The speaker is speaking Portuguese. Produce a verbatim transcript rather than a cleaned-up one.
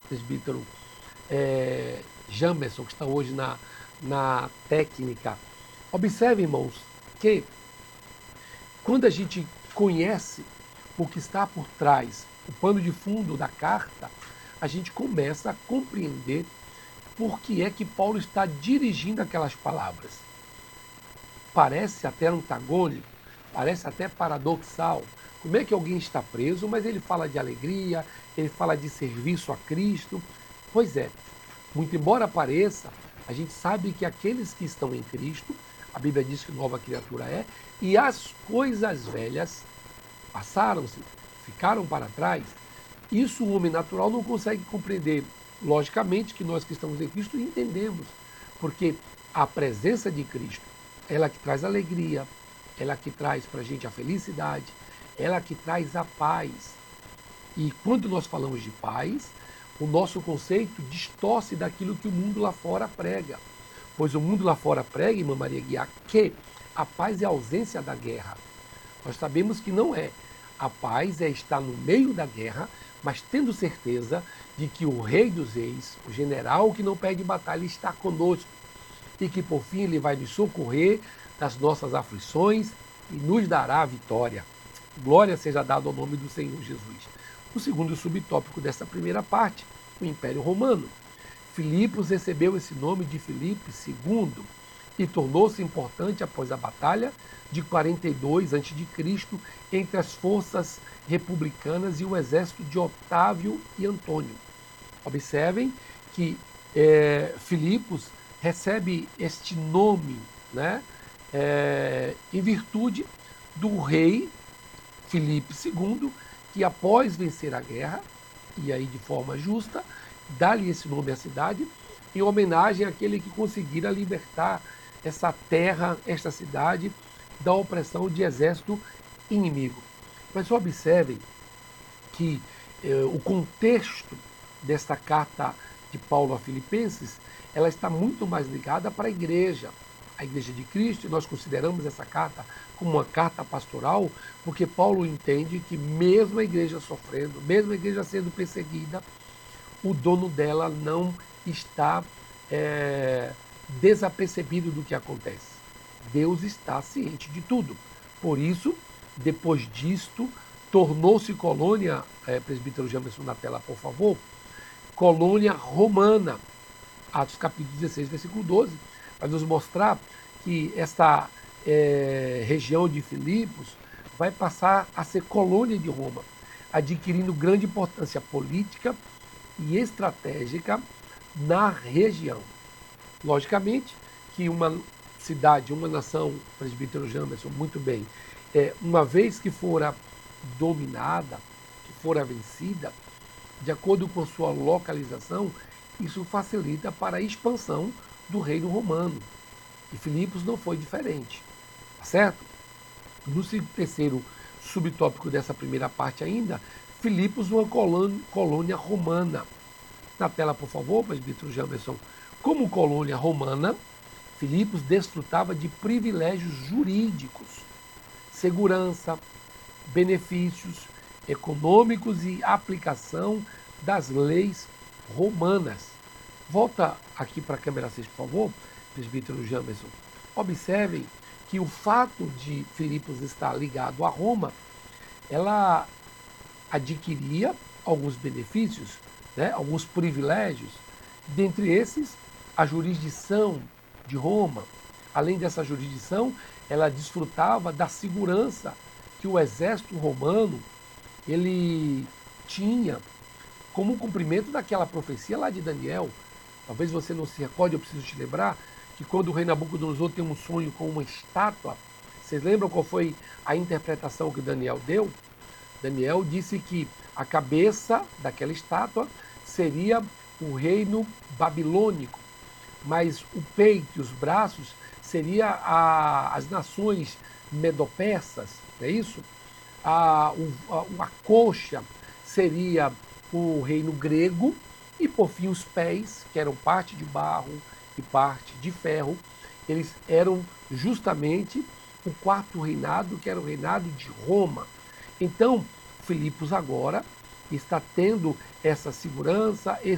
presbítero é, Jamerson, que está hoje na, na técnica. Observe, irmãos, que quando a gente conhece o que está por trás, o pano de fundo da carta, a gente começa a compreender por que é que Paulo está dirigindo aquelas palavras. Parece até antagônico, parece até paradoxal. Como é que alguém está preso, mas ele fala de alegria, ele fala de serviço a Cristo? Pois é, muito embora pareça, a gente sabe que aqueles que estão em Cristo, a Bíblia diz que nova criatura é, e as coisas velhas passaram-se, ficaram para trás. Isso o homem natural não consegue compreender. Logicamente que nós que estamos em Cristo entendemos, porque a presença de Cristo, ela que traz alegria, ela que traz para a gente a felicidade, ela que traz a paz. E quando nós falamos de paz, o nosso conceito distorce daquilo que o mundo lá fora prega. Pois o mundo lá fora prega, irmã Maria Guiar, que a paz é a ausência da guerra. Nós sabemos que não é. A paz é estar no meio da guerra, mas tendo certeza de que o Rei dos Reis, o general que não perde batalha, está conosco e que por fim ele vai nos socorrer das nossas aflições e nos dará a vitória. Glória seja dada ao nome do Senhor Jesus. O segundo subtópico dessa primeira parte, o Império Romano. Filipos recebeu esse nome de Filipe segundo e tornou-se importante após a batalha de quarenta e dois antes de Cristo entre as forças republicanas e o exército de Otávio e Antônio. Observem que é, Filipos recebe este nome, né, é, em virtude do rei Filipe segundo, que após vencer a guerra, e aí de forma justa, dá-lhe esse nome à cidade, em homenagem àquele que conseguira libertar essa terra, esta cidade, da opressão de exército inimigo. Mas observem que eh, o contexto desta carta de Paulo a Filipenses, ela está muito mais ligada para a igreja, a igreja de Cristo, e nós consideramos essa carta como uma carta pastoral, porque Paulo entende que mesmo a igreja sofrendo, mesmo a igreja sendo perseguida, o dono dela não está é, desapercebido do que acontece. Deus está ciente de tudo. Por isso, depois disto, tornou-se colônia, é, presbítero Jamerson na tela, por favor, colônia romana. Atos capítulo dezesseis, versículo doze, vai nos mostrar que esta é, região de Filipos vai passar a ser colônia de Roma, adquirindo grande importância política e estratégica na região. Logicamente que uma cidade, uma nação, presbítero Jamerson, muito bem, é, uma vez que fora dominada, que fora vencida, de acordo com sua localização, isso facilita para a expansão do reino romano. E Filipos não foi diferente, tá certo? No terceiro subtópico dessa primeira parte ainda, Filipos, uma colônia, colônia romana. Na tela, por favor, presbítero Jamerson. Como colônia romana, Filipos desfrutava de privilégios jurídicos, segurança, benefícios econômicos e aplicação das leis romanas. Volta aqui para a câmera seis, por favor, presbítero Jamerson. Observem que o fato de Filipos estar ligado a Roma, ela adquiria alguns benefícios, né, alguns privilégios, dentre esses, a jurisdição de Roma. Além dessa jurisdição, ela desfrutava da segurança que o exército romano ele tinha como cumprimento daquela profecia lá de Daniel. Talvez você não se recorde, eu preciso te lembrar, que quando o rei Nabucodonosor tem um sonho com uma estátua, vocês lembram qual foi a interpretação que Daniel deu? Daniel disse que a cabeça daquela estátua seria o reino babilônico, mas o peito e os braços seria a, as nações medo-persas, não é isso? A, o, a, a coxa seria o reino grego e, por fim, os pés, que eram parte de barro e parte de ferro, eles eram justamente o quarto reinado, que era o reinado de Roma. Então, Filipos agora está tendo essa segurança,